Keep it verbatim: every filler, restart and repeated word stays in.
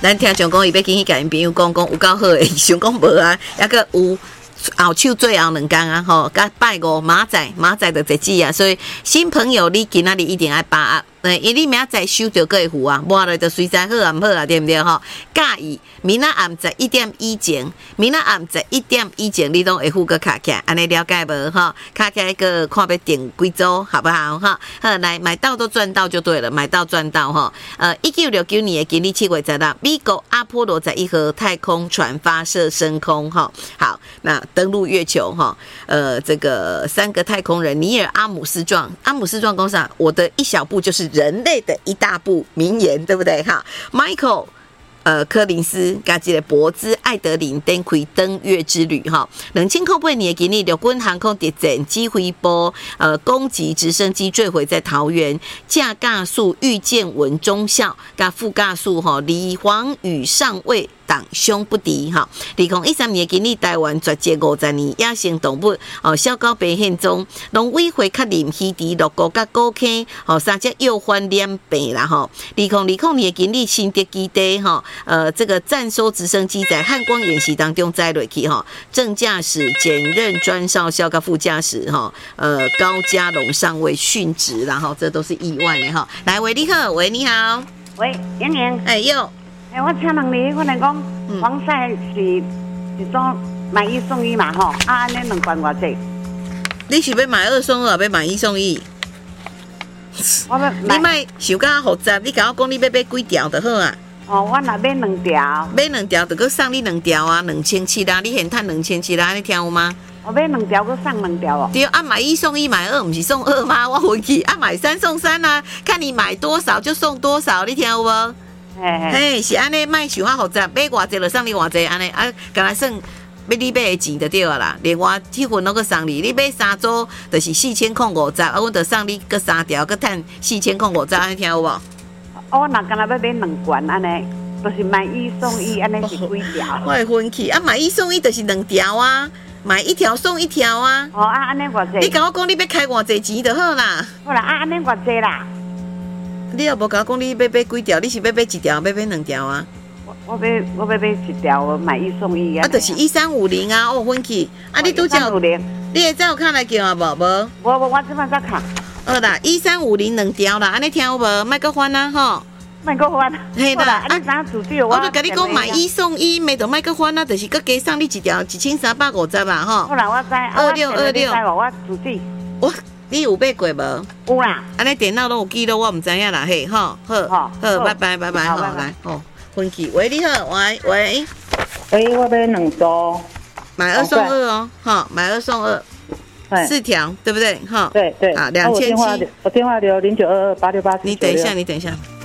咱听讲讲伊要紧去甲因朋友讲讲有够好诶，想讲无啊，抑个有。后手最后两天啊，吼，甲拜五明仔，明仔就日子啊，所以新朋友你今仔日一定要把握，诶，因为你明仔收着个会付啊，无了就随在好啊，唔好啊，对不对吼？介意明仔暗十一点以前，明仔暗十一点以前，你拢会付个卡起来，安尼了解无吼？卡起来个看要订几组，好不好哈？好，来买到都赚到就对了，买到赚到哈。呃，一九六九年的今日七月十六，美国阿波罗十一号太空船发射升空哈。好，那。登陆月球哈，呃，这个三个太空人尼尔阿姆斯壮，阿姆斯壮公上，我的一小步就是人类的一大步，名言对不对哈 ？Michael。呃，柯林斯加一个博兹艾德林登开登月之旅哈，两千零八年今日，陆军航空敌舰击毁波呃攻击直升机坠毁在桃园，驾驾速遇见文中校，加副驾速哈李黄宇上尉。党兄不敌哈，二零一三年今日台湾绝迹五十年野生动物哦，小狗被现踪，农委会确认稀迪六个甲高坑哦三只幼獾染病啦哈。二零二零年今日新德基地哈，呃这个战收直升机在汉光演习当中载落去哈，正驾驶兼任专少校甲副驾驶哈，呃高嘉龙上尉殉职，然后这都是意外的哈。来，喂你好，喂你好， 喂莹莹， 哎哟。 哎，我请问你，可能讲防晒是是种买一送一嘛吼？啊，安尼两罐偌济？ 你是要买二送二，要买一送一？ 我要你莫想甲复杂，你甲我讲你要买几条就好啊。 哦，我若买两条。 买两条就搁送你两条啊，两千七啦，你现赚两千七啦，你听有吗？ 我买两条，搁送两条哦。 对啊，买一送一，买二不是送二吗？我回去啊，买三送三啊，看你买多少就送多少，你听有无？嘿，是安尼，卖想遐复杂，买偌济就送你偌济，安尼啊，干来算要你买的钱就对了啦。另外迄份拢搁送你，你买三组就是四千块五十，啊，阮就送你搁三条，搁赚四千块五十，安尼听有无？ 我若干那要买两罐安尼，就是买一送一，安尼是几条？ 我会分去啊，买一送一就是两条啊，买一条送一条啊。 哦啊，安尼偌济？ 你甲我讲你要开偌济钱就好啦。 好啦，啊安尼偌济啦？ 你又无甲我讲你要买几条，你是要买一条，要买两条啊？ 我我要我要买一条，我买一送一啊。 啊，就是一三五零啊，我分去。啊，你拄则有，你会再有看来叫啊无？无。 我我我即摆再看。 好啦，一三五零两条啦，安尼听有无？莫搁翻啊吼。 莫搁翻。 嘿啦， 啊，啥主题我？ 我就甲你讲买一送一，咪就莫搁翻啊，就是搁加送你一条，一千三百五十啊吼。 好啦，我知。 二六二六。 我主题。 我。你有买过无？ 有啦， 安尼电脑拢有记录，我唔知影啦嘿，吼，好，好，拜拜，拜拜，好，来，吼，分期，喂，你好，喂，喂， 喂，我买两组， 买二送二哦，哈，买二送二，四条，对不对？哈， 对对， 好，两千七， 我电话留零九二二八六八四九六， 你等一下，你等一下。